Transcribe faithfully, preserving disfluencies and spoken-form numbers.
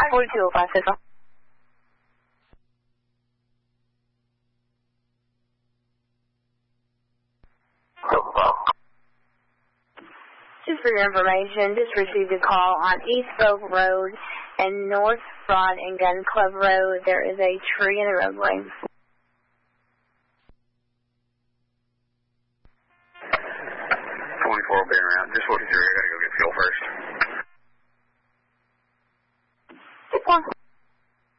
forty-two oh five, Central. Just for your information, just received a call on East Folk Road and North Broad and Gun Club Road. There is a tree in the roadway. twenty-four will be around. Just what is your